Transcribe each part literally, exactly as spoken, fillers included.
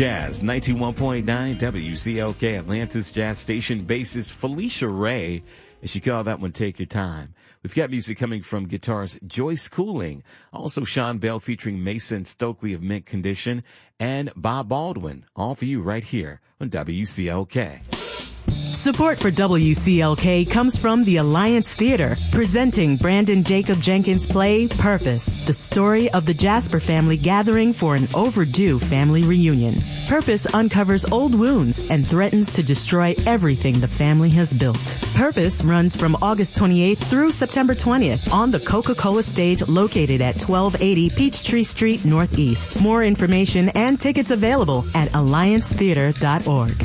Jazz ninety-one point nine W C L K, Atlanta's jazz station bassist Felicia Ray, and she called that one Take Your Time. We've got music coming from guitarist Joyce Cooling, also Sean Bell featuring Mason Stokely of Mint Condition, and Bob Baldwin, all for you right here on W C L K. Support for W C L K comes from the Alliance Theater, presenting Brandon Jacob Jenkins' play, Purpose, the story of the Jasper family gathering for an overdue family reunion. Purpose uncovers old wounds and threatens to destroy everything the family has built. Purpose runs from August twenty-eighth through September twentieth on the Coca-Cola stage located at twelve eighty Peachtree Street Northeast. More information and tickets available at alliance theater dot org.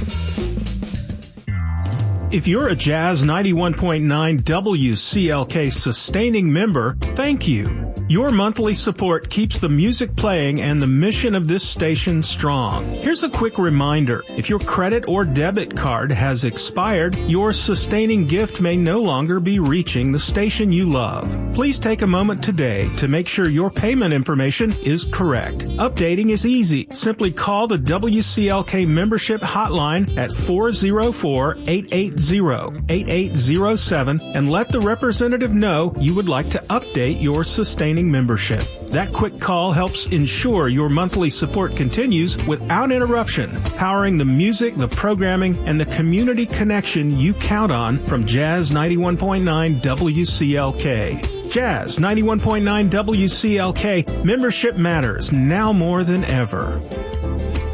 If you're a Jazz ninety-one point nine W C L K sustaining member, thank you. Your monthly support keeps the music playing and the mission of this station strong. Here's a quick reminder. If your credit or debit card has expired, your sustaining gift may no longer be reaching the station you love. Please take a moment today to make sure your payment information is correct. Updating is easy. Simply call the W C L K membership hotline at four oh four, eight eight zero, eight eight zero seven and let the representative know you would like to update your sustaining membership. That quick call helps ensure your monthly support continues without interruption, powering the music, the programming, and the community connection you count on from Jazz ninety-one point nine W C L K. Jazz ninety-one point nine W C L K, membership matters now more than ever.